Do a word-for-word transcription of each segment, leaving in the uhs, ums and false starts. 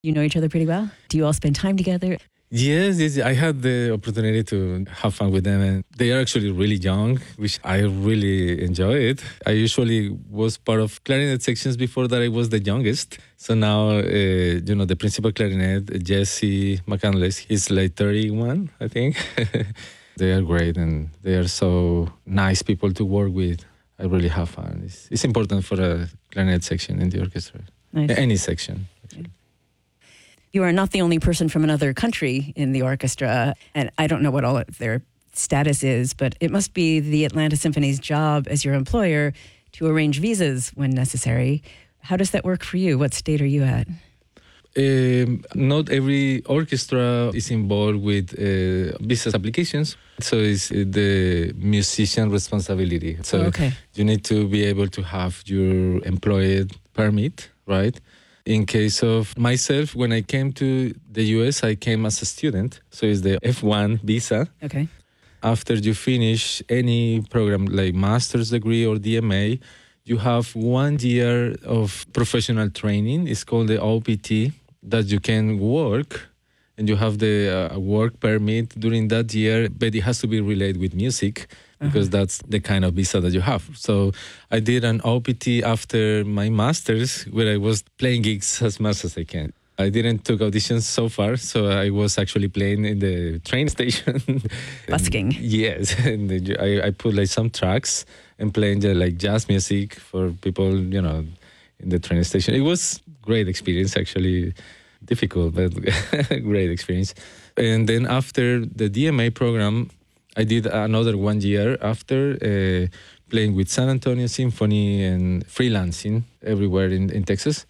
You know each other pretty well? Do you all spend time together? Yes, yes, I had the opportunity to have fun with them, and they are actually really young, which I really enjoy it. I usually was part of clarinet sections before that. I was the youngest. So now, uh, you know, the principal clarinet, Jesse McCandless, he's like thirty-one, I think. They are great, and they are so nice people to work with. I really have fun. It's, it's important for a clarinet section in the orchestra. Nice. Any section. Yeah. You are not the only person from another country in the orchestra, and I don't know what all of their status is, but it must be the Atlanta Symphony's job as your employer to arrange visas when necessary. How does that work for you? What state are you at? Um, not every orchestra is involved with uh, visa applications, so it's uh, the musician responsibility. So oh, okay. You need to be able to have your employed permit, right? In case of myself, when I came to the U S, I came as a student, so it's the F one visa. Okay. After you finish any program like master's degree or D M A, you have one year of professional training. It's called the O P T, that you can work, and you have the uh, work permit during that year, but it has to be related with music, because uh-huh. that's the kind of visa that you have. So I did an O P T after my master's, where I was playing gigs as much as I can. I didn't took auditions so far, so I was actually playing in the train station. Busking. Yes, and I, I put like some tracks and playing uh, like jazz music for people, you know, in the train station. It was great experience, actually. Difficult, but great experience. And then after the D M A program, I did another one year after, uh, playing with San Antonio Symphony and freelancing everywhere in, in Texas.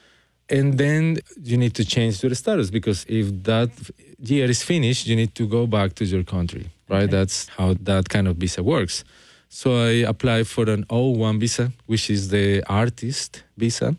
And then you need to change your status, because if that year is finished, you need to go back to your country, right? Okay. That's how that kind of visa works. So I applied for an O one visa, which is the artist visa.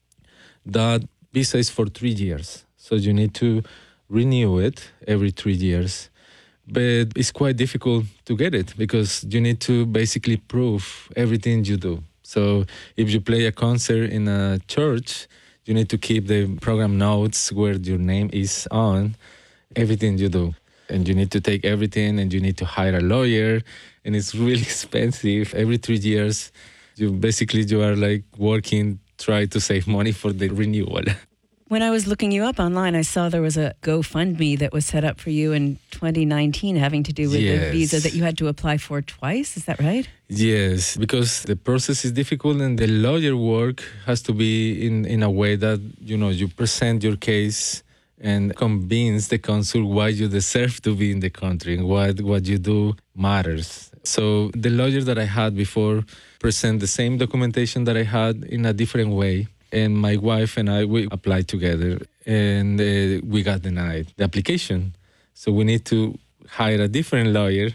That visa is for three years. So you need to renew it every three years. But it's quite difficult to get it, because you need to basically prove everything you do. So if you play a concert in a church, you need to keep the program notes where your name is on, everything you do. And you need to take everything, and you need to hire a lawyer, and it's really expensive. Every three years, you basically you are like working, try to save money for the renewal. When I was looking you up online, I saw there was a GoFundMe that was set up for you in twenty nineteen, having to do with yes. the visa that you had to apply for twice. Is that right? Yes, because the process is difficult, and the lawyer work has to be in, in a way that, you know, you present your case and convince the consul why you deserve to be in the country and what, what you do matters. So the lawyer that I had before present the same documentation that I had in a different way. And my wife and I, we applied together, and uh, we got denied the application. So we need to hire a different lawyer,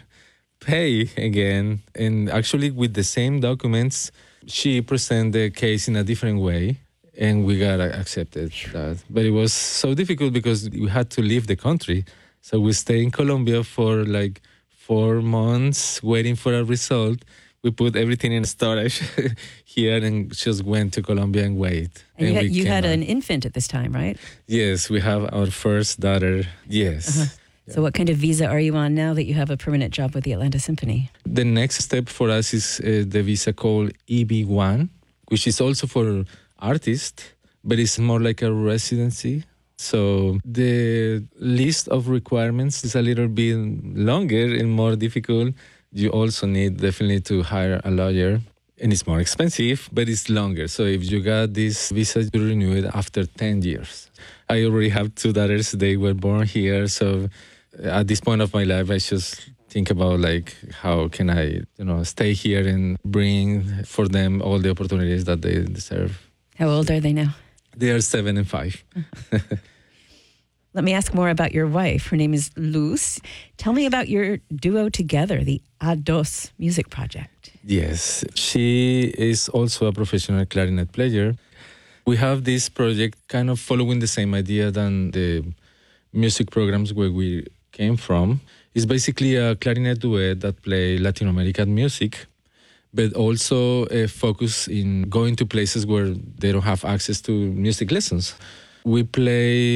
pay again, and actually with the same documents, she presented the case in a different way, and we got accepted that. But it was so difficult because we had to leave the country. So we stayed in Colombia for like four months waiting for a result. We put everything in storage here and just went to Colombia and wait. And, and you had, you had out. an infant at this time, right? Yes, we have our first daughter. Yes. Uh-huh. Yeah. So what kind of visa are you on now that you have a permanent job with the Atlanta Symphony? The next step for us is uh, the visa called E B one, which is also for artists, but it's more like a residency. So the list of requirements is a little bit longer and more difficult. You also need definitely to hire a lawyer, and it's more expensive, but it's longer. So if you got this visa, you renew it after ten years. I already have two daughters. They were born here. So at this point of my life, I just think about like, how can I, you know, stay here and bring for them all the opportunities that they deserve. How old are they now? They are seven and five. Let me ask more about your wife. Her name is Luz. Tell me about your duo together, the A Dos music project. Yes, she is also a professional clarinet player. We have this project kind of following the same idea than the music programs where we came from. It's basically a clarinet duet that play Latin American music, but also a focus in going to places where they don't have access to music lessons. We play